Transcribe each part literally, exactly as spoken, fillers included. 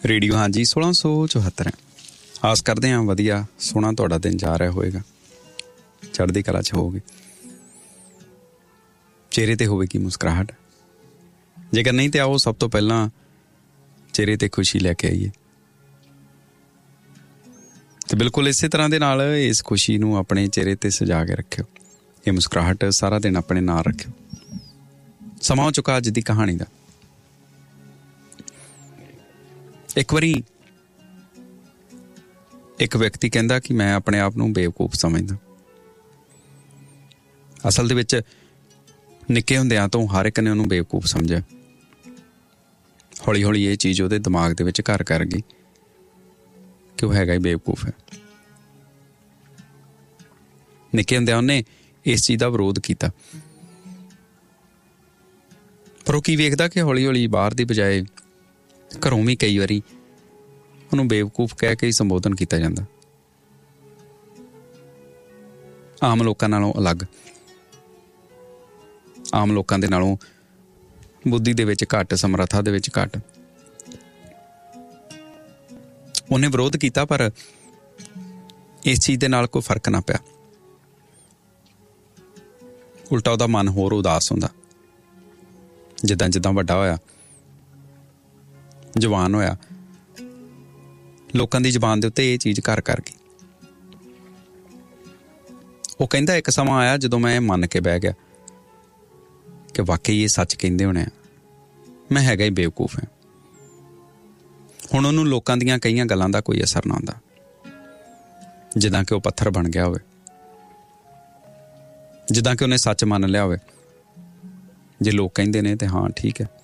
Radio ਹਾਂਜੀ ਸੋਲਾਂ ਸੌ ਚੁਹੱਤਰ। ਆਸ ਕਰਦੇ ਹਾਂ ਵਧੀਆ ਸੋਹਣਾ ਤੁਹਾਡਾ ਦਿਨ ਜਾ ਰਿਹਾ ਹੋਵੇਗਾ, ਚੜ੍ਹਦੀ ਕਲਾ 'ਚ ਹੋਵੋਗੇ, ਚਿਹਰੇ 'ਤੇ ਹੋਵੇਗੀ ਮੁਸਕਰਾਹਟ। ਜੇਕਰ ਨਹੀਂ ਤਾਂ ਆਓ ਸਭ ਤੋਂ ਪਹਿਲਾਂ ਚਿਹਰੇ 'ਤੇ ਖੁਸ਼ੀ ਲੈ ਕੇ ਆਈਏ ਅਤੇ ਬਿਲਕੁਲ ਇਸੇ ਤਰ੍ਹਾਂ ਦੇ ਨਾਲ ਇਸ ਖੁਸ਼ੀ ਨੂੰ ਆਪਣੇ ਚਿਹਰੇ 'ਤੇ ਸਜਾ ਕੇ ਰੱਖਿਓ। ਇਹ ਮੁਸਕਰਾਹਟ ਸਾਰਾ ਦਿਨ ਆਪਣੇ ਨਾਲ ਰੱਖਿਓ। ਸਮਾਂ ਹੋ ਚੁੱਕਾ ਅੱਜ ਦੀ ਕਹਾਣੀ ਦਾ। ਇੱਕ ਵਾਰੀ ਇੱਕ ਵਿਅਕਤੀ ਕਹਿੰਦਾ ਕਿ ਮੈਂ ਆਪਣੇ ਆਪ ਨੂੰ ਬੇਵਕੂਫ ਸਮਝਦਾ। ਅਸਲ ਦੇ ਵਿੱਚ ਨਿੱਕੇ ਹੁੰਦਿਆਂ ਤੋਂ ਹਰ ਇੱਕ ਨੇ ਉਹਨੂੰ ਬੇਵਕੂਫ ਸਮਝਿਆ। ਹੌਲੀ ਹੌਲੀ ਇਹ ਚੀਜ਼ ਉਹਦੇ ਦਿਮਾਗ ਦੇ ਵਿੱਚ ਘਰ ਕਰ ਗਈ ਕਿ ਉਹ ਹੈਗਾ ਹੀ ਬੇਵਕੂਫ ਹੈ। ਨਿੱਕੇ ਹੁੰਦਿਆਂ ਉਹਨੇ ਇਸ ਚੀਜ਼ ਦਾ ਵਿਰੋਧ ਕੀਤਾ, ਪਰ ਉਹ ਕੀ ਵੇਖਦਾ ਕਿ ਹੌਲੀ ਹੌਲੀ ਬਾਹਰ ਦੀ ਬਜਾਏ ਘਰੋਂ ਵੀ ਕਈ ਵਾਰੀ ਉਹਨੂੰ ਬੇਵਕੂਫ ਕਹਿ ਕੇ ਹੀ ਸੰਬੋਧਨ ਕੀਤਾ ਜਾਂਦਾ। ਆਮ ਲੋਕਾਂ ਨਾਲੋਂ ਅਲੱਗ, ਆਮ ਲੋਕਾਂ ਦੇ ਨਾਲੋਂ ਬੁੱਧੀ ਦੇ ਵਿੱਚ ਘੱਟ, ਸਮਰੱਥਾ ਦੇ ਵਿੱਚ ਘੱਟ। ਉਹਨੇ ਵਿਰੋਧ ਕੀਤਾ ਪਰ ਇਸ ਚੀਜ਼ ਦੇ ਨਾਲ ਕੋਈ ਫਰਕ ਨਾ ਪਿਆ। ਉਲਟਾ ਉਹਦਾ ਮਨ ਹੋਰ ਉਦਾਸ ਹੁੰਦਾ। ਜਿੱਦਾਂ ਜਿੱਦਾਂ ਵੱਡਾ ਹੋਇਆ, ਜਵਾਨ ਹੋਇਆ, ਲੋਕਾਂ ਦੀ ਜ਼ੁਬਾਨ ਦੇ ਉੱਤੇ ਇਹ ਚੀਜ਼ ਘਰ ਕਰ ਗਈ। ਉਹ ਕਹਿੰਦਾ ਇੱਕ ਸਮਾਂ ਆਇਆ ਜਦੋਂ ਮੈਂ ਮੰਨ ਕੇ ਬਹਿ ਗਿਆ ਕਿ ਵਾਕਈ ਇਹ ਸੱਚ ਕਹਿੰਦੇ ਹੋਣੇ ਆ, ਮੈਂ ਹੈਗਾ ਹੀ ਬੇਵਕੂਫ ਹਾਂ। ਹੁਣ ਉਹਨੂੰ ਲੋਕਾਂ ਦੀਆਂ ਕਈਆਂ ਗੱਲਾਂ ਦਾ ਕੋਈ ਅਸਰ ਨਾ ਹੁੰਦਾ, ਜਿੱਦਾਂ ਕਿ ਉਹ ਪੱਥਰ ਬਣ ਗਿਆ ਹੋਵੇ, ਜਿੱਦਾਂ ਕਿ ਉਹਨੇ ਸੱਚ ਮੰਨ ਲਿਆ ਹੋਵੇ। ਜੇ ਲੋਕ ਕਹਿੰਦੇ ਨੇ ਤੇ ਹਾਂ ਠੀਕ ਹੈ।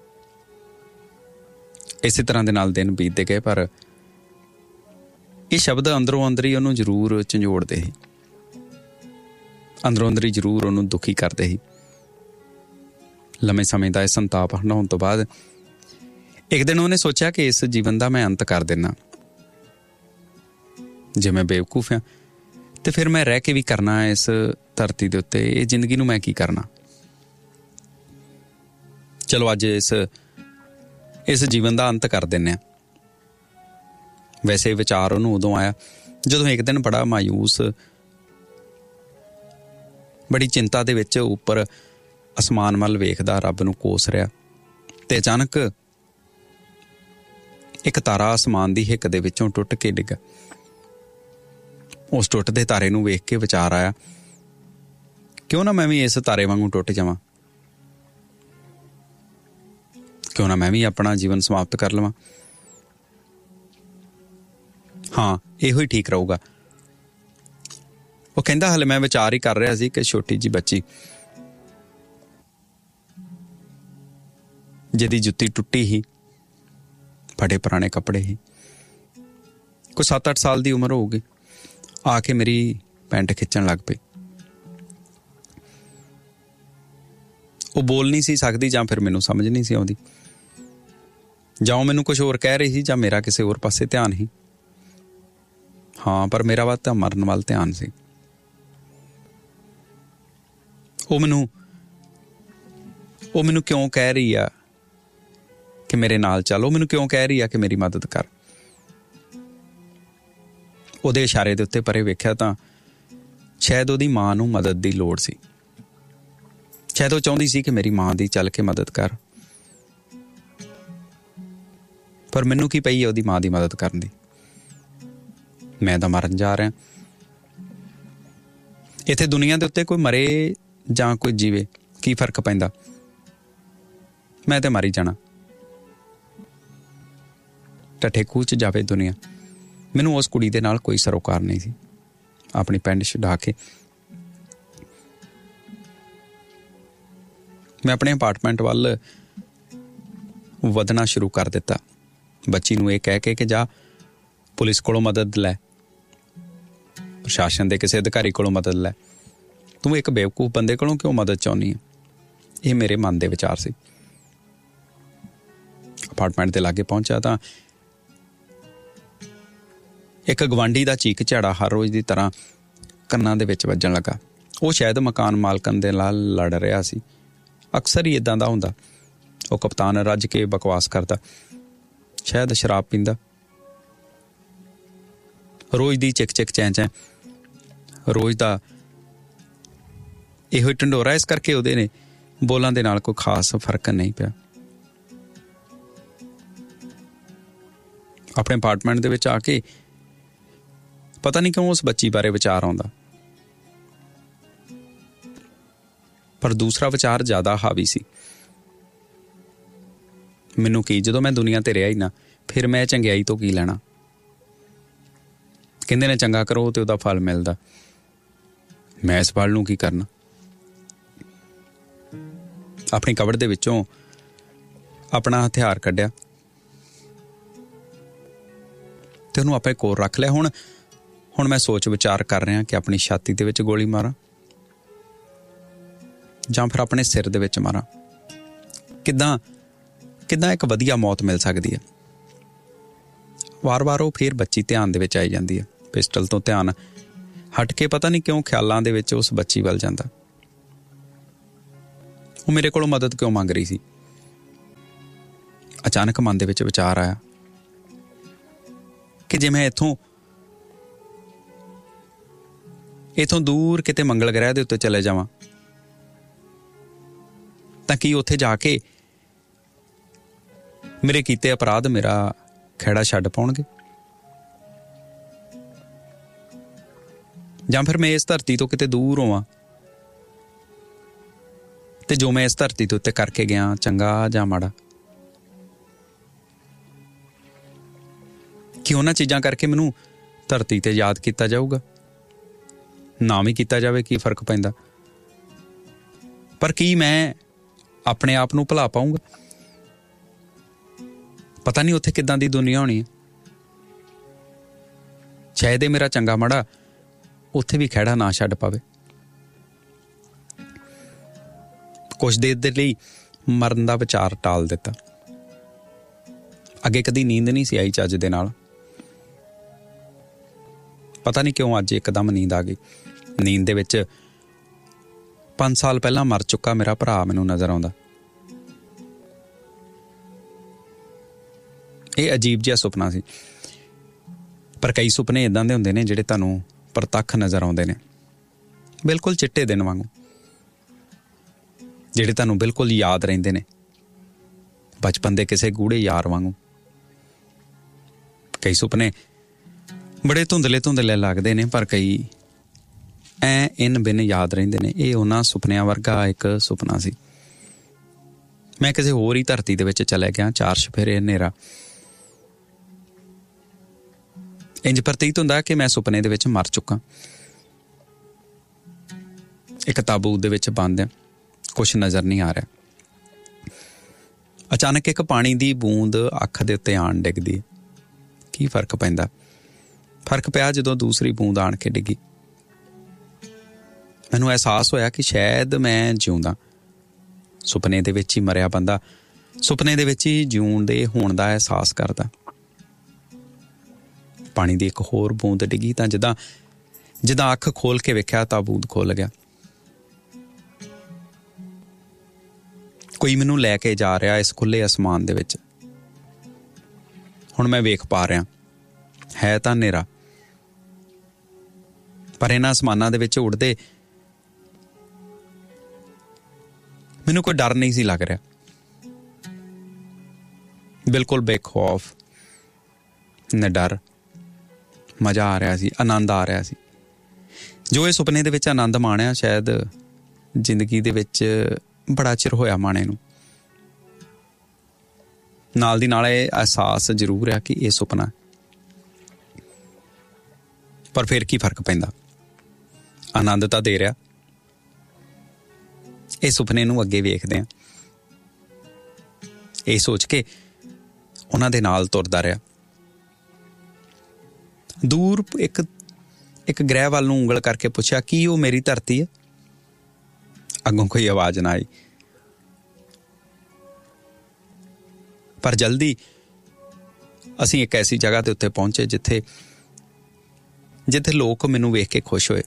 ਇਸੇ ਤਰ੍ਹਾਂ ਦੇ ਨਾਲ ਦਿਨ ਬੀਤਦੇ ਗਏ, ਪਰ ਇਹ ਸ਼ਬਦ ਅੰਦਰੋਂ ਅੰਦਰ ਹੀ ਉਹਨੂੰ ਜ਼ਰੂਰ ਝੰਜੋੜਦੇ ਸੀ, ਅੰਦਰੋਂ ਅੰਦਰ ਹੀ ਜ਼ਰੂਰ ਉਹਨੂੰ ਦੁਖੀ ਕਰਦੇ ਸੀ। ਲੰਮੇ ਸਮੇਂ ਦਾ ਇਹ ਸੰਤਾਪ ਹੰਢਾਉਣ ਤੋਂ ਬਾਅਦ ਇੱਕ ਦਿਨ ਉਹਨੇ ਸੋਚਿਆ ਕਿ ਇਸ ਜੀਵਨ ਦਾ ਮੈਂ ਅੰਤ ਕਰ ਦੇਣਾ। ਜੇ ਮੈਂ ਬੇਵਕੂਫ ਹਾਂ ਤੇ ਫਿਰ ਮੈਂ ਰਹਿ ਕੇ ਵੀ ਕਰਨਾ ਇਸ ਧਰਤੀ ਦੇ ਉੱਤੇ, ਇਹ ਜ਼ਿੰਦਗੀ ਨੂੰ ਮੈਂ ਕੀ ਕਰਨਾ। ਚਲੋ ਅੱਜ ਇਸ ਇਸ ਜੀਵਨ ਦਾ ਅੰਤ ਕਰ ਦਿੰਦੇ ਹਾਂ। ਵੈਸੇ ਵਿਚਾਰ ਉਹਨੂੰ ਉਦੋਂ ਆਇਆ ਜਦੋਂ ਇੱਕ ਦਿਨ ਬੜਾ ਮਾਯੂਸ, ਬੜੀ ਚਿੰਤਾ ਦੇ ਵਿੱਚ ਉੱਪਰ ਅਸਮਾਨ ਵੱਲ ਵੇਖਦਾ, ਰੱਬ ਨੂੰ ਕੋਸ ਰਿਹਾ, ਤੇ ਅਚਾਨਕ ਇੱਕ ਤਾਰਾ ਅਸਮਾਨ ਦੀ ਹਿੱਕ ਦੇ ਵਿੱਚੋਂ ਟੁੱਟ ਕੇ ਡਿੱਗਾ। ਉਸ ਟੁੱਟਦੇ ਤਾਰੇ ਨੂੰ ਵੇਖ ਕੇ ਵਿਚਾਰ ਆਇਆ, ਕਿਉਂ ਨਾ ਮੈਂ ਵੀ ਇਸ ਤਾਰੇ ਵਾਂਗੂ ਟੁੱਟ ਜਾਵਾਂ, ਕਿਉਂ ਨਾ ਮੈਂ ਵੀ ਆਪਣਾ ਜੀਵਨ ਸਮਾਪਤ ਕਰ ਲਵਾਂ। ਹਾਂ, ਇਹੋ ਹੀ ਠੀਕ ਰਹੂਗਾ। ਉਹ ਕਹਿੰਦਾ ਹਲੇ ਮੈਂ ਵਿਚਾਰ ਹੀ ਕਰ ਰਿਹਾ ਸੀ ਕਿ ਛੋਟੀ ਜਿਹੀ ਬੱਚੀ ਜਿਹਦੀ ਜੁੱਤੀ ਟੁੱਟੀ ਸੀ, ਫਟੇ ਪੁਰਾਣੇ ਕੱਪੜੇ ਸੀ, ਕੋਈ ਸੱਤ ਅੱਠ ਸਾਲ ਦੀ ਉਮਰ ਹੋਊਗੀ, ਆ ਕੇ ਮੇਰੀ ਪੈਂਟ ਖਿੱਚਣ ਲੱਗ ਪਈ। ਉਹ ਬੋਲ ਨਹੀਂ ਸੀ ਸਕਦੀ, ਜਾਂ ਫਿਰ ਮੈਨੂੰ ਸਮਝ ਨਹੀਂ ਸੀ ਆਉਂਦੀ, ਜਾਂ ਉਹ ਮੈਨੂੰ ਕੁਝ ਹੋਰ ਕਹਿ ਰਹੀ ਸੀ, ਜਾਂ ਮੇਰਾ ਕਿਸੇ ਹੋਰ ਪਾਸੇ ਧਿਆਨ ਸੀ। ਹਾਂ, ਪਰ ਮੇਰਾ ਵੱਲ ਤਾਂ ਮਰਨ ਵੱਲ ਧਿਆਨ ਸੀ। ਉਹ ਮੈਨੂੰ ਉਹ ਮੈਨੂੰ ਕਿਉਂ ਕਹਿ ਰਹੀ ਆ ਕਿ ਮੇਰੇ ਨਾਲ ਚੱਲ, ਉਹ ਮੈਨੂੰ ਕਿਉਂ ਕਹਿ ਰਹੀ ਆ ਕਿ ਮੇਰੀ ਮਦਦ ਕਰ। ਉਹਦੇ ਇਸ਼ਾਰੇ ਦੇ ਉੱਤੇ ਪਰੇ ਵੇਖਿਆ ਤਾਂ ਸ਼ਾਇਦ ਉਹਦੀ ਮਾਂ ਨੂੰ ਮਦਦ ਦੀ ਲੋੜ ਸੀ। ਸ਼ਾਇਦ ਉਹ ਚਾਹੁੰਦੀ ਸੀ ਕਿ ਮੇਰੀ ਮਾਂ ਦੀ ਚੱਲ ਕੇ ਮਦਦ ਕਰ, ਪਰ ਮੈਨੂੰ ਕੀ ਪਈ ਹੈ ਉਹਦੀ ਮਾਂ ਦੀ ਮਦਦ ਕਰਨ ਦੀ। ਮੈਂ ਤਾਂ ਮਰਨ ਜਾ ਰਿਹਾ। ਇੱਥੇ ਦੁਨੀਆ ਦੇ ਉੱਤੇ ਕੋਈ ਮਰੇ ਜਾਂ ਕੋਈ ਜੀਵੇ, ਕੀ ਫਰਕ ਪੈਂਦਾ? ਮੈਂ ਤੇ ਮਰ ਹੀ ਜਾਣਾ। ਟੱਠੇ ਖੂਹ 'ਚ ਜਾਵੇ ਦੁਨੀਆ, ਮੈਨੂੰ ਉਸ ਕੁੜੀ ਦੇ ਨਾਲ ਕੋਈ ਸਰੋਕਾਰ ਨਹੀਂ ਸੀ। ਆਪਣੀ ਪੈਂਟ ਛੁਡਾ ਕੇ ਮੈਂ ਆਪਣੇ ਅਪਾਰਟਮੈਂਟ ਵੱਲ ਵਧਣਾ ਸ਼ੁਰੂ ਕਰ ਦਿੱਤਾ, ਬੱਚੀ ਨੂੰ ਇਹ ਕਹਿ ਕੇ ਕਿ ਜਾ ਪੁਲਿਸ ਕੋਲੋਂ ਮਦਦ ਲੈ, ਪ੍ਰਸ਼ਾਸਨ ਦੇ ਕਿਸੇ ਅਧਿਕਾਰੀ ਕੋਲੋਂ ਮਦਦ ਲੈ, ਤੂੰ ਇੱਕ ਬੇਵਕੂਫ ਬੰਦੇ ਕੋਲੋਂ ਕਿਉਂ ਮਦਦ ਚਾਹੁੰਦੀ ਹੈ। ਇਹ ਮੇਰੇ ਮਨ ਦੇ ਵਿਚਾਰ ਸੀ। ਅਪਾਰਟਮੈਂਟ ਦੇ ਲਾਗੇ ਪਹੁੰਚਿਆ ਤਾਂ ਇੱਕ ਗਵਾਂਢੀ ਦਾ ਚੀਕ ਝਾੜਾ ਹਰ ਰੋਜ਼ ਦੀ ਤਰ੍ਹਾਂ ਕੰਨਾਂ ਦੇ ਵਿੱਚ ਵੱਜਣ ਲੱਗਾ। ਉਹ ਸ਼ਾਇਦ ਮਕਾਨ ਮਾਲਕਨ ਦੇ ਨਾਲ ਲੜ ਰਿਹਾ ਸੀ। ਅਕਸਰ ਹੀ ਇਦਾਂ ਦਾ ਹੁੰਦਾ। ਉਹ ਕਪਤਾਨ ਰੱਜ ਕੇ ਬਕਵਾਸ ਕਰਦਾ, शायद शराब पींदा, रोज़ दी चिक चिक चैं चैं, रोज़ दा इहो ढंडोरा। इस करके ਉਹਦੇ ने बोलां दे नाल कोई खास फर्क नहीं पिया। अपने अपार्टमेंट दे विच आके पता नहीं क्यों उस बच्ची बारे विचार आउंदा, पर दूसरा विचार ज़्यादा हावी सी। मैनू की जदों मैं दुनिया ते रहा ही ना, फिर मैं चंगियाई तो की लैना। कहंदे ने चंगा करो तो उहदा फल मिलदा, मैं इस फल नूं की करना। अपनी कबड़ दे विचों अपना हथियार कढ़िया ते उहनूं अपने कोल रख लिया। हुण हुण मैं सोच विचार कर रहा कि अपनी छाती दे विच गोली मारां जां फिर अपने सिर दे विच मारां। किदां किदां एक वधिया मौत मिल सकदी है। वार वार वो फिर बच्ची ध्यान दे विच आई जांदी है। पिस्टल तो ध्यान हट के पता नहीं क्यों ख्यालां दे विच उस बच्ची वल जांदा। वो मेरे कोलों मदद क्यों मंग रही सी। अचानक मन दे विच विचार आया कि जे मैं इथों इथों दूर किते मंगल ग्रह दे उत्ते चले जावां तां कि उत्थे जाके मेरे कीते अपराध मेरा खैड़ा छड्ड पाउणगे, जां फिर मैं इस धरती तो किते दूर होवां ते जो मैं इस धरती तो उत्ते करके गया चंगा जां माड़ा, कि उन्हां चीज़ां करके मैनूं धरती ते याद किया जाऊगा, नाम ही किया जावे की फर्क पैंदा। पर की मैं अपने आप नूं भुला पाऊंगा? पता नहीं उत्थे किदां दी दुनिया होनी है। शायद मेरा चंगा माड़ा उत्थे भी खैड़ा ना छड्ड पावे। कुछ देर दे लई मरन दा विचार टाल दिता। अगे कदी नींद नहीं सी आई चज दे नाल। पता नहीं क्यों अज एकदम नींद आ गई। नींद दे विच पांच साल पहला मर चुका मेरा भरा मैनूं नज़र आउंदा। ਇਹ अजीब जिहा सुपना सी। पर कई सुपने इदां दे हुंदे ने जिहड़े तुहानूं प्रतੱਖ नज़र आउंदे ने, बिल्कुल चिट्टे दिन वांगू, जिहड़े तुहानूं बिल्कुल याद रहिंदे ने, बचपन दे किसे गूढ़े यार वांगू। कई सुपने बड़े धुंधले धुंधले लगदे ने, पर कई ऐ इन बिन याद रहिंदे ने। ये उन्हां सुपनिਆਂ वर्गा एक सुपना सी। मैं किसी होर ही धरती दे विच चले गया। चार छफेरे हनेरा। इंज प्रतीत हुंदा कि मैं सुपने दे विच मर चुका, एक ताबूत दे विच बंद है, कुछ नज़र नहीं आ रहा। अचानक एक पानी दी बूंद अख दे उत्ते आण डिगदी है। की फर्क पैंदा? फर्क पिया जदों दूसरी बूंद आण के डिगी। मैनूं एहसास होया कि शायद मैं जिउंदा। सुपने दे विच ही मरिया बंदा सुपने दे विच ही जिउण दे होण दा एहसास करदा। पानी दी एक होर बूंद डिगी तां जिद्दां जिद्दां अख खोल के वेख्या तां बूंद खोल गया। कोई मैनूं लै के जा रहा इस खुले आसमान दे विच। हुण मैं वेख पा रहा है तां नेरा, पर इन्हां आसमानां दे विच उड़दे मैनूं कोई डर नहीं सी लग रहा। बिल्कुल बेखौफ न डर, मज़ा आ रहा सी, आनंद आ रहा सी। जो ये सुपने दे विच आनंद माणिया शायद जिंदगी दे विच बड़ा चिर होया माणे नूं। नाल दी नाल एहसास जरूर है कि यह सुपना, पर फिर की फर्क पैंदा? आनंद तां दे रहा। इस सुपने नूं अगे वेखदे आ, ये सोच के उन्हां दे नाल तुरदा रहा। दूर एक एक ग्रह वाल नूं उंगल करके पुछया कि वो मेरी धरती है? अगों कोई आवाज़ ना आई। पर जल्दी असीं एक ऐसी जगह ते उत्ते पहुंचे जिथे जिथे लोग मैनूं वेख के खुश होए,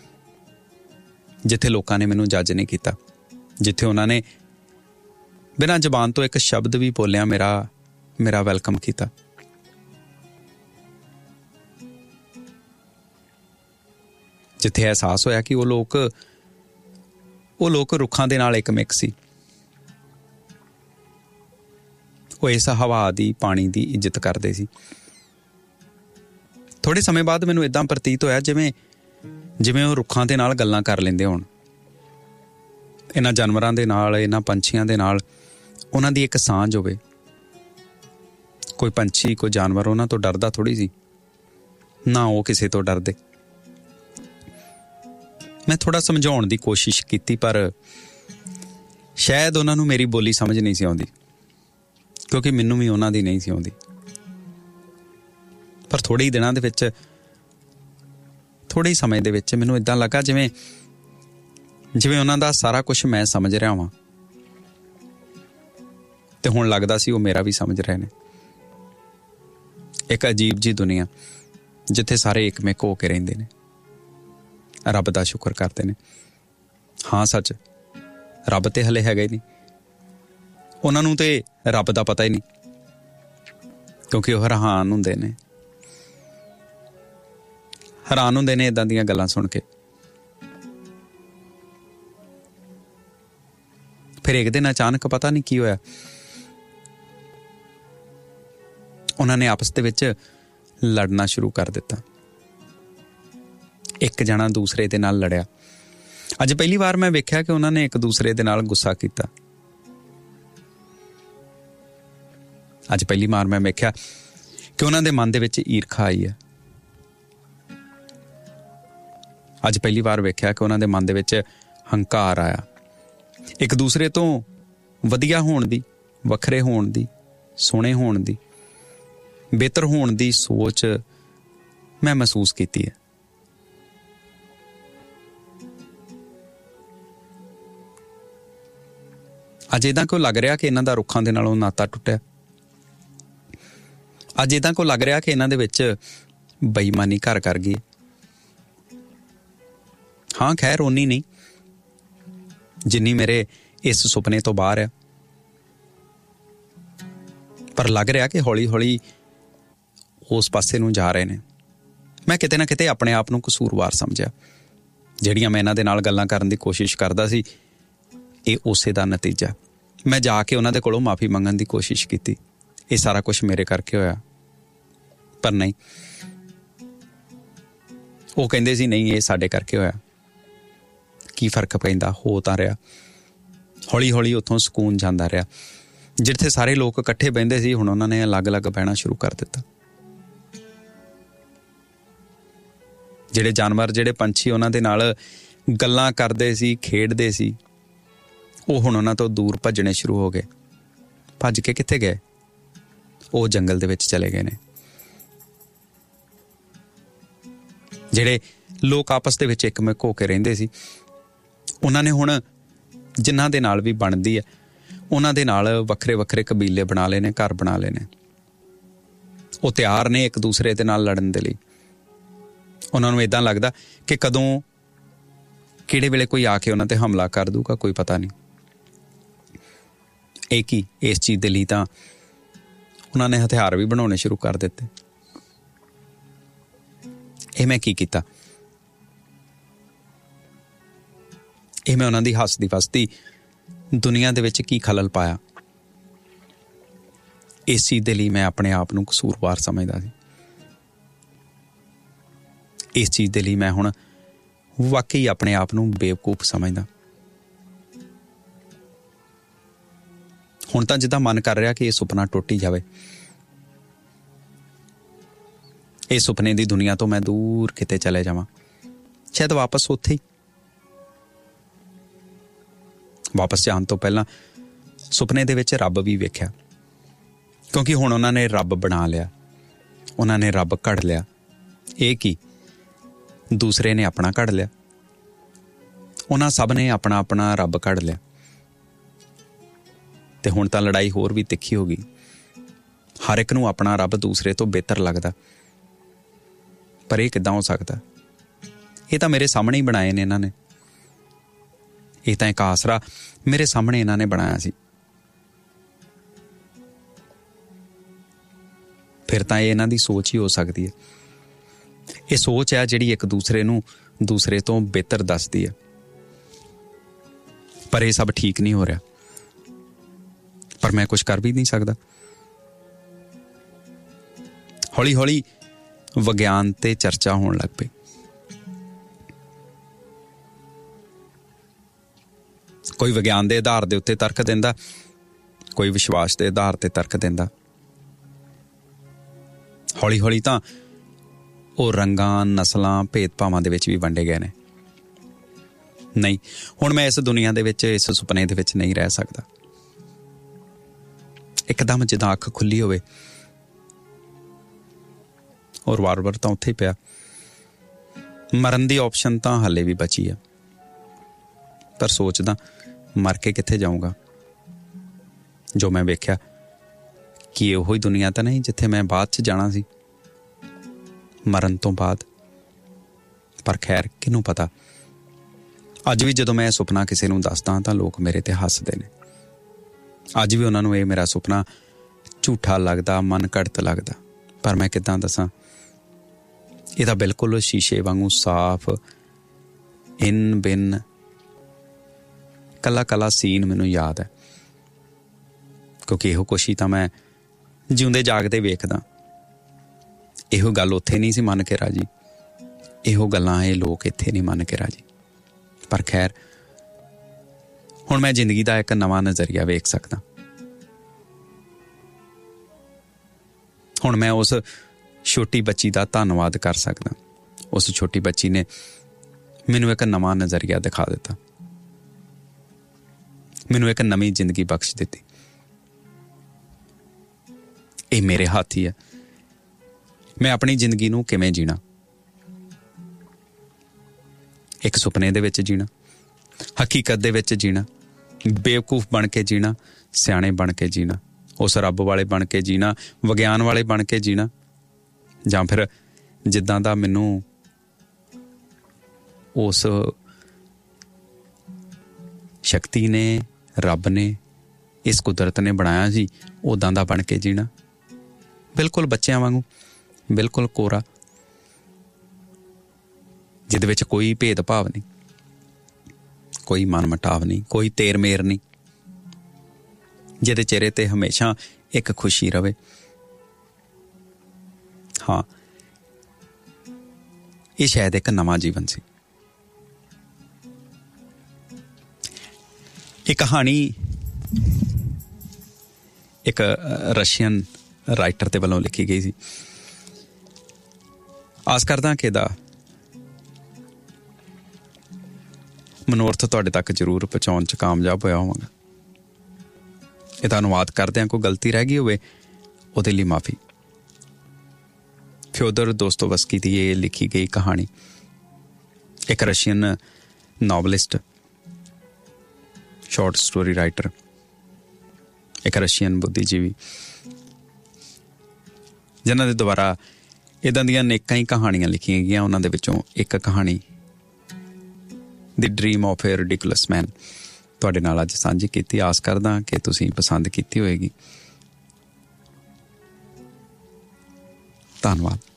जिथे लोकां ने मैनूं जज नहीं कीता, जिथे उन्होंने बिना जबान तो एक शब्द भी बोलिया मेरा ਮੇਰਾ ਵੈਲਕਮ ਕੀਤਾ। ਜਿੱਥੇ ਅਹਿਸਾਸ ਹੋਇਆ ਕਿ ਉਹ ਲੋਕ ਉਹ ਲੋਕ ਰੁੱਖਾਂ ਦੇ ਨਾਲ ਇੱਕਮਿਕ ਸੀ। ਉਹ ਇਸ ਹਵਾ ਦੀ, ਪਾਣੀ ਦੀ ਇੱਜ਼ਤ ਕਰਦੇ ਸੀ। ਥੋੜੇ ਸਮੇਂ ਬਾਅਦ ਮੈਨੂੰ ਇਦਾਂ ਪ੍ਰਤੀਤ ਹੋਇਆ ਜਿਵੇਂ ਜਿਵੇਂ ਉਹ ਰੁੱਖਾਂ ਦੇ ਨਾਲ ਗੱਲਾਂ ਕਰ ਲੈਂਦੇ ਹੋਣ। ਇਹਨਾਂ ਜਾਨਵਰਾਂ ਦੇ ਨਾਲ, ਇਹਨਾਂ ਪੰਛੀਆਂ ਦੇ ਨਾਲ ਉਹਨਾਂ ਦੀ ਇੱਕ ਸਾਂਝ ਹੋਵੇ। ਕੋਈ ਪੰਛੀ, ਕੋਈ ਜਾਨਵਰ ਉਹਨਾਂ ਤੋਂ ਡਰਦਾ ਥੋੜ੍ਹੀ ਸੀ, ਨਾ ਉਹ ਕਿਸੇ ਤੋਂ ਡਰਦੇ। ਮੈਂ ਥੋੜ੍ਹਾ ਸਮਝਾਉਣ ਦੀ ਕੋਸ਼ਿਸ਼ ਕੀਤੀ, ਪਰ ਸ਼ਾਇਦ ਉਹਨਾਂ ਨੂੰ ਮੇਰੀ ਬੋਲੀ ਸਮਝ ਨਹੀਂ ਸੀ ਆਉਂਦੀ, ਕਿਉਂਕਿ ਮੈਨੂੰ ਵੀ ਉਹਨਾਂ ਦੀ ਨਹੀਂ ਸੀ ਆਉਂਦੀ। ਪਰ ਥੋੜ੍ਹੇ ਹੀ ਦਿਨਾਂ ਦੇ ਵਿੱਚ, ਥੋੜ੍ਹੇ ਹੀ ਸਮੇਂ ਦੇ ਵਿੱਚ ਮੈਨੂੰ ਇੱਦਾਂ ਲੱਗਾ ਜਿਵੇਂ ਜਿਵੇਂ ਉਹਨਾਂ ਦਾ ਸਾਰਾ ਕੁਝ ਮੈਂ ਸਮਝ ਰਿਹਾ ਵਾਂ, ਤੇ ਹੁਣ ਲੱਗਦਾ ਸੀ ਉਹ ਮੇਰਾ ਵੀ ਸਮਝ ਰਹੇ ਨੇ। ਇੱਕ ਅਜੀਬ ਜਿਹੀ ਦੁਨੀਆ ਜਿੱਥੇ ਸਾਰੇ ਇੱਕਮਿਕ ਹੋ ਕੇ ਰਹਿੰਦੇ ਨੇ, ਰੱਬ ਦਾ ਸ਼ੁਕਰ ਕਰਦੇ ਨੇ। ਹਾਂ ਸੱਚ, ਰੱਬ ਤੇ ਹਲੇ ਹੈਗਾ ਹੀ ਨਹੀਂ। ਉਹਨਾਂ ਨੂੰ ਤੇ ਰੱਬ ਦਾ ਪਤਾ ਹੀ ਨਹੀਂ, ਕਿਉਂਕਿ ਉਹ ਹੈਰਾਨ ਹੁੰਦੇ ਨੇ ਹੈਰਾਨ ਹੁੰਦੇ ਨੇ ਇੱਦਾਂ ਦੀਆਂ ਗੱਲਾਂ ਸੁਣ ਕੇ। ਫਿਰ ਇੱਕ ਦਿਨ ਅਚਾਨਕ ਪਤਾ ਨਹੀਂ ਕੀ ਹੋਇਆ, ਉਹਨਾਂ ਨੇ ਆਪਸ ਦੇ ਵਿੱਚ ਲੜਨਾ ਸ਼ੁਰੂ ਕਰ ਦਿੱਤਾ। ਇੱਕ ਜਣਾ ਦੂਸਰੇ ਦੇ ਨਾਲ ਲੜਿਆ। ਅੱਜ ਪਹਿਲੀ ਵਾਰ ਮੈਂ ਵੇਖਿਆ ਕਿ ਉਹਨਾਂ ਨੇ ਇੱਕ ਦੂਸਰੇ ਦੇ ਨਾਲ ਗੁੱਸਾ ਕੀਤਾ। ਅੱਜ ਪਹਿਲੀ ਵਾਰ ਮੈਂ ਵੇਖਿਆ ਕਿ ਉਹਨਾਂ ਦੇ ਮਨ ਦੇ ਵਿੱਚ ਈਰਖਾ ਆਈ ਹੈ। ਅੱਜ ਪਹਿਲੀ ਵਾਰ ਵੇਖਿਆ ਕਿ ਉਹਨਾਂ ਦੇ ਮਨ ਦੇ ਵਿੱਚ ਹੰਕਾਰ ਆਇਆ। ਇੱਕ ਦੂਸਰੇ ਤੋਂ ਵਧੀਆ ਹੋਣ ਦੀ, ਵੱਖਰੇ ਹੋਣ ਦੀ, ਸੋਹਣੇ ਹੋਣ ਦੀ, ਬਿਹਤਰ ਹੋਣ ਦੀ ਸੋਚ ਮੈਂ ਮਹਿਸੂਸ ਕੀਤੀ ਹੈ। ਅੱਜ ਏਦਾਂ ਕਿਉਂ ਲੱਗ ਰਿਹਾ ਕਿ ਇਹਨਾਂ ਦਾ ਰੁੱਖਾਂ ਦੇ ਨਾਲੋਂ ਨਾਤਾ ਟੁੱਟਿਆ। ਅੱਜ ਏਦਾਂ ਕਿਉਂ ਲੱਗ ਰਿਹਾ ਕਿ ਇਹਨਾਂ ਦੇ ਵਿੱਚ ਬੇਈਮਾਨੀ ਘਰ ਕਰ ਗਈ। ਹਾਂ ਖੈਰ ਓਨੀ ਨਹੀਂ ਜਿੰਨੀ ਮੇਰੇ ਇਸ ਸੁਪਨੇ ਤੋਂ ਬਾਹਰ ਆ, ਪਰ ਲੱਗ ਰਿਹਾ ਕਿ ਹੌਲੀ ਹੌਲੀ ਉਸ ਪਾਸੇ ਨੂੰ ਜਾ ਰਹੇ ਨੇ। ਮੈਂ ਕਿਤੇ ਨਾ ਕਿਤੇ ਆਪਣੇ ਆਪ ਨੂੰ ਕਸੂਰਵਾਰ ਸਮਝਿਆ। ਜਿਹੜੀਆਂ ਮੈਂ ਇਹਨਾਂ ਦੇ ਨਾਲ ਗੱਲਾਂ ਕਰਨ ਦੀ ਕੋਸ਼ਿਸ਼ ਕਰਦਾ ਸੀ, ਇਹ ਉਸੇ ਦਾ ਨਤੀਜਾ। ਮੈਂ ਜਾ ਕੇ ਉਹਨਾਂ ਦੇ ਕੋਲੋਂ ਮਾਫੀ ਮੰਗਣ ਦੀ ਕੋਸ਼ਿਸ਼ ਕੀਤੀ। ਇਹ ਸਾਰਾ ਕੁਝ ਮੇਰੇ ਕਰਕੇ ਹੋਇਆ, ਪਰ ਨਹੀਂ। ਉਹ ਕਹਿੰਦੇ ਸੀ ਨਹੀਂ, ਇਹ ਸਾਡੇ ਕਰਕੇ ਹੋਇਆ। ਕੀ ਫਰਕ ਪੈਂਦਾ, ਹੋ ਤਾਂ ਰਿਹਾ। ਹੌਲੀ ਹੌਲੀ ਉੱਥੋਂ ਸਕੂਨ ਜਾਂਦਾ ਰਿਹਾ। ਜਿੱਥੇ ਸਾਰੇ ਲੋਕ ਇਕੱਠੇ ਬਹਿੰਦੇ ਸੀ, ਹੁਣ ਉਹਨਾਂ ਨੇ ਅਲੱਗ-ਅਲੱਗ ਬਹਿਣਾ ਸ਼ੁਰੂ ਕਰ ਦਿੱਤਾ। ਜਿਹੜੇ ਜਾਨਵਰ, ਜਿਹੜੇ ਪੰਛੀ ਉਹਨਾਂ ਦੇ ਨਾਲ ਗੱਲਾਂ ਕਰਦੇ ਸੀ, ਖੇਡਦੇ ਸੀ, ਉਹ ਹੁਣ ਉਹਨਾਂ ਤੋਂ ਦੂਰ ਭੱਜਣੇ ਸ਼ੁਰੂ ਹੋ ਗਏ। ਭੱਜ ਕੇ ਕਿੱਥੇ ਗਏ? ਉਹ ਜੰਗਲ ਦੇ ਵਿੱਚ ਚਲੇ ਗਏ ਨੇ। ਜਿਹੜੇ ਲੋਕ ਆਪਸ ਦੇ ਵਿੱਚ ਇੱਕਮਿਕ ਹੋ ਕੇ ਰਹਿੰਦੇ ਸੀ, ਉਹਨਾਂ ਨੇ ਹੁਣ ਜਿਨ੍ਹਾਂ ਦੇ ਨਾਲ ਵੀ ਬਣਦੀ ਹੈ, ਉਹਨਾਂ ਦੇ ਨਾਲ ਵੱਖਰੇ ਵੱਖਰੇ ਕਬੀਲੇ ਬਣਾ ਲਏ ਨੇ, ਘਰ ਬਣਾ ਲਏ ਨੇ। ਉਹ ਤਿਆਰ ਨੇ ਇੱਕ ਦੂਸਰੇ ਦੇ ਨਾਲ ਲੜਨ ਦੇ ਲਈ। ਉਹਨਾਂ ਨੂੰ ਇੱਦਾਂ ਲੱਗਦਾ ਕਿ ਕਦੋਂ ਕਿਹੜੇ ਵੇਲੇ ਕੋਈ ਆ ਕੇ ਉਹਨਾਂ ਤੇ ਹਮਲਾ ਕਰ ਦੂਗਾ, ਕੋਈ ਪਤਾ ਨਹੀਂ। ਇਹ ਕੀ, ਇਸ ਚੀਜ਼ ਦੇ ਲਈ ਤਾਂ ਉਹਨਾਂ ਨੇ ਹਥਿਆਰ ਵੀ ਬਣਾਉਣੇ ਸ਼ੁਰੂ ਕਰ ਦਿੱਤੇ। ਇਹ ਮੈਂ ਕੀ ਕੀਤਾ? ਇਹ ਮੈਂ ਉਹਨਾਂ ਦੀ ਹੱਸਦੀ ਵਸਦੀ ਦੁਨੀਆ ਦੇ ਵਿੱਚ ਕੀ ਖਲਲ ਪਾਇਆ? ਇਸ ਚੀਜ਼ ਦੇ ਲਈ ਮੈਂ ਆਪਣੇ ਆਪ ਨੂੰ ਕਸੂਰਵਾਰ ਸਮਝਦਾ ਸੀ। ਇਸ ਚੀਜ਼ ਦੇ ਲਈ ਮੈਂ ਹੁਣ ਵਾਕਈ ਆਪਣੇ ਆਪ ਨੂੰ ਬੇਵਕੂਫ ਸਮਝਦਾ। ਹੁਣ ਤਾਂ ਜਿੱਦਾਂ ਮਨ ਕਰ ਰਿਹਾ ਕਿ ਇਹ ਸੁਪਨਾ ਟੁੱਟ ਹੀ ਜਾਵੇ। ਇਹ ਸੁਪਨੇ ਦੀ ਦੁਨੀਆ ਤੋਂ ਮੈਂ ਦੂਰ ਕਿਤੇ ਚਲੇ ਜਾਵਾਂ, ਸ਼ਾਇਦ ਵਾਪਸ ਉੱਥੇ ਹੀ। ਵਾਪਸ ਜਾਣ ਤੋਂ ਪਹਿਲਾਂ ਸੁਪਨੇ ਦੇ ਵਿੱਚ ਰੱਬ ਵੀ ਵੇਖਿਆ, ਕਿਉਂਕਿ ਹੁਣ ਉਹਨਾਂ ਨੇ ਰੱਬ ਬਣਾ ਲਿਆ, ਉਹਨਾਂ ਨੇ ਰੱਬ ਘੜ ਲਿਆ। ਇਹ ਕੀ, ਦੂਸਰੇ ਨੇ ਆਪਣਾ ਘੜ ਲਿਆ। ਉਹਨਾਂ ਸਭ ਨੇ ਆਪਣਾ ਆਪਣਾ ਰੱਬ ਘੜ ਲਿਆ, ਤੇ ਹੁਣ ਤਾਂ ਲੜਾਈ ਹੋਰ ਵੀ ਤਿੱਖੀ ਹੋ ਗਈ। ਹਰ ਇੱਕ ਨੂੰ ਆਪਣਾ ਰੱਬ ਦੂਸਰੇ ਤੋਂ ਬਿਹਤਰ ਲੱਗਦਾ। ਪਰ ਇਹ ਕਿੱਦਾਂ ਹੋ ਸਕਦਾ? ਇਹ ਤਾਂ ਮੇਰੇ ਸਾਹਮਣੇ ਹੀ ਬਣਾਏ ਨੇ ਇਹਨਾਂ ਨੇ। ਇਹ ਤਾਂ ਇੱਕ ਆਸਰਾ ਮੇਰੇ ਸਾਹਮਣੇ ਇਹਨਾਂ ਨੇ ਬਣਾਇਆ ਸੀ। ਫਿਰ ਤਾਂ ਇਹ ਇਹਨਾਂ ਦੀ ਸੋਚ ਹੀ ਹੋ ਸਕਦੀ ਹੈ। ਇਹ ਸੋਚ ਹੈ ਜਿਹੜੀ ਇੱਕ ਦੂਸਰੇ ਨੂੰ ਦੂਸਰੇ ਤੋਂ ਬਿਹਤਰ ਦੱਸਦੀ ਹੈ। ਪਰ ਇਹ ਸਭ ਠੀਕ ਨਹੀਂ ਹੋ ਰਿਹਾ, ਪਰ ਮੈਂ ਕੁਝ ਕਰ ਵੀ ਨਹੀਂ ਸਕਦਾ। ਹੌਲੀ ਹੌਲੀ ਵਿਗਿਆਨ ਤੇ ਚਰਚਾ ਹੋਣ ਲੱਗ ਪਈ। ਕੋਈ ਵਿਗਿਆਨ ਦੇ ਆਧਾਰ ਦੇ ਉੱਤੇ ਤਰਕ ਦਿੰਦਾ, ਕੋਈ ਵਿਸ਼ਵਾਸ ਦੇ ਆਧਾਰ ਤੇ ਤਰਕ ਦਿੰਦਾ। ਹੌਲੀ ਹੌਲੀ ਤਾਂ ਉਹ ਰੰਗਾਂ, ਨਸਲਾਂ, ਭੇਦਭਾਵਾਂ ਦੇ ਵਿੱਚ ਵੀ ਵੰਡੇ ਗਏ ਨੇ। ਨਹੀਂ, ਹੁਣ ਮੈਂ ਇਸ ਦੁਨੀਆ ਦੇ ਵਿੱਚ, ਇਸ ਸੁਪਨੇ ਦੇ ਵਿੱਚ ਨਹੀਂ ਰਹਿ ਸਕਦਾ। ਇੱਕਦਮ ਜਿੱਦਾਂ ਅੱਖ ਖੁੱਲੀ ਹੋਵੇ ਔਰ ਵਾਰ-ਵਾਰ ਤਾਂ ਉੱਥੇ ਹੀ ਪਿਆ। ਮਰਨ ਦੀ ਆਪਸ਼ਨ ਤਾਂ ਹਾਲੇ ਵੀ ਬਚੀ ਆ, ਪਰ ਸੋਚਦਾ ਮਰ ਕੇ ਕਿੱਥੇ ਜਾਊਂਗਾ। ਜੋ ਮੈਂ ਵੇਖਿਆ ਕਿ ਉਹੀ ਦੁਨੀਆ ਤਾਂ ਨਹੀਂ ਜਿੱਥੇ ਮੈਂ ਬਾਅਦ 'ਚ ਜਾਣਾ ਸੀ, ਮਰਨ ਤੋਂ ਬਾਅਦ। ਪਰ ਖੈਰ, ਕਿਹਨੂੰ ਪਤਾ। ਅੱਜ ਵੀ ਜਦੋਂ ਮੈਂ ਇਹ ਸੁਪਨਾ ਕਿਸੇ ਨੂੰ ਦੱਸਦਾ ਤਾਂ ਲੋਕ ਮੇਰੇ ਤੇ ਹੱਸਦੇ ਨੇ। ਅੱਜ ਵੀ ਉਹਨਾਂ ਨੂੰ ਇਹ ਮੇਰਾ ਸੁਪਨਾ ਝੂਠਾ ਲੱਗਦਾ, ਮਨ ਘੜਤ ਲੱਗਦਾ। ਪਰ ਮੈਂ ਕਿੱਦਾਂ ਦੱਸਾਂ, ਇਹ ਤਾਂ ਬਿਲਕੁਲ ਸ਼ੀਸ਼ੇ ਵਾਂਗੂ ਸਾਫ਼, ਇਨ ਬਿਨ, ਕੱਲਾ ਕੱਲਾ ਸੀਨ ਮੈਨੂੰ ਯਾਦ ਹੈ, ਕਿਉਂਕਿ ਇਹੋ ਕੁਛ ਹੀ ਤਾਂ ਮੈਂ ਜਿਉਂਦੇ ਜਾਗਦੇ ਵੇਖਦਾ। ਇਹੋ ਗੱਲ ਉੱਥੇ ਨਹੀਂ ਸੀ ਮੰਨ ਕੇ ਰਾਜੀ, ਇਹੋ ਗੱਲਾਂ ਇਹ ਲੋਕ ਇੱਥੇ ਨਹੀਂ ਮੰਨ ਕੇ ਰਾਜੀ। ਪਰ ਖੈਰ, ਹੁਣ ਮੈਂ ਜ਼ਿੰਦਗੀ ਦਾ ਇੱਕ ਨਵਾਂ ਨਜ਼ਰੀਆ ਵੇਖ ਸਕਦਾ। ਹੁਣ ਮੈਂ ਉਸ ਛੋਟੀ ਬੱਚੀ ਦਾ ਧੰਨਵਾਦ ਕਰ ਸਕਦਾ। ਉਸ ਛੋਟੀ ਬੱਚੀ ਨੇ ਮੈਨੂੰ ਇੱਕ ਨਵਾਂ ਨਜ਼ਰੀਆ ਦਿਖਾ ਦਿੱਤਾ, ਮੈਨੂੰ ਇੱਕ ਨਵੀਂ ਜ਼ਿੰਦਗੀ ਬਖਸ਼ ਦਿੱਤੀ। ਇਹ ਮੇਰੇ ਹੱਥ ਹੀ ਹੈ, ਮੈਂ ਆਪਣੀ ਜ਼ਿੰਦਗੀ ਨੂੰ ਕਿਵੇਂ ਜੀਣਾ। ਇੱਕ ਸੁਪਨੇ ਦੇ ਵਿੱਚ ਜੀਣਾ, ਹਕੀਕਤ ਦੇ ਵਿੱਚ ਜੀਣਾ, ਬੇਵਕੂਫ ਬਣ ਕੇ ਜੀਣਾ, ਸਿਆਣੇ ਬਣ ਕੇ ਜੀਣਾ, ਉਸ ਰੱਬ ਵਾਲੇ ਬਣ ਕੇ ਜੀਣਾ, ਵਿਗਿਆਨ ਵਾਲੇ ਬਣ ਕੇ ਜੀਣਾ, ਜਾਂ ਫਿਰ ਜਿੱਦਾਂ ਦਾ ਮੈਨੂੰ ਉਸ ਸ਼ਕਤੀ ਨੇ, ਰੱਬ ਨੇ, ਇਸ ਕੁਦਰਤ ਨੇ ਬਣਾਇਆ ਸੀ, ਉੱਦਾਂ ਦਾ ਬਣ ਕੇ ਜੀਣਾ। ਬਿਲਕੁਲ ਬੱਚਿਆਂ ਵਾਂਗੂ, ਬਿਲਕੁਲ ਕੋਰਾ, ਜਿਹਦੇ ਵਿੱਚ ਕੋਈ ਭੇਦਭਾਵ ਨਹੀਂ, ਕੋਈ ਮਨਮਟਾਵ ਨਹੀਂ, ਕੋਈ ਤੇਰ ਮੇਰ ਨਹੀਂ, ਜਿਹਦੇ ਚਿਹਰੇ ਤੇ ਹਮੇਸ਼ਾ ਇੱਕ ਖੁਸ਼ੀ ਰਵੇ। ਹਾਂ, ਇਹ ਸ਼ਾਇਦ ਇੱਕ ਨਵਾਂ ਜੀਵਨ ਸੀ। ਇਹ ਕਹਾਣੀ ਇੱਕ ਰਸ਼ੀਅਨ ਰਾਈਟਰ ਦੇ ਵੱਲੋਂ ਲਿਖੀ ਗਈ ਸੀ। ਆਸ ਕਰਦਾ ਕਿ ਇਹਦਾ ਮਨੋਰਥ ਤੁਹਾਡੇ ਤੱਕ ਜ਼ਰੂਰ ਪਹੁੰਚਾਉਣ 'ਚ ਕਾਮਯਾਬ ਹੋਇਆ ਹੋਵਾਂਗਾ। ਇਹਦਾ ਅਨੁਵਾਦ ਕਰਦਿਆਂ ਕੋਈ ਗਲਤੀ ਰਹਿ ਗਈ ਹੋਵੇ, ਉਹਦੇ ਲਈ ਮਾਫੀ। ਫਿਓਦਰ ਦੋਸਤੋਵਸਕੀ ਦੀ ਇਹ ਲਿਖੀ ਗਈ ਕਹਾਣੀ, ਇੱਕ Russian novelist, short story writer, ਇੱਕ ਰਸ਼ੀਅਨ ਬੁੱਧੀਜੀਵੀ, ਜਿਨ੍ਹਾਂ ਦੇ ਦੁਆਰਾ ਇੱਦਾਂ ਦੀਆਂ ਅਨੇਕਾਂ ਹੀ ਕਹਾਣੀਆਂ ਲਿਖੀਆਂ ਗਈਆਂ। ਉਹਨਾਂ ਦੇ ਵਿੱਚੋਂ ਇੱਕ ਕਹਾਣੀ ਦੀ ਡ੍ਰੀਮ ਆਫ ਏ ਰਿਡਿਕੂਲਸ ਮੈਨ ਤੁਹਾਡੇ ਨਾਲ ਅੱਜ ਸਾਂਝੀ ਕੀਤੀ। ਆਸ ਕਰਦਾ ਕਿ ਤੁਸੀਂ ਪਸੰਦ ਕੀਤੀ ਹੋਏਗੀ। ਧੰਨਵਾਦ।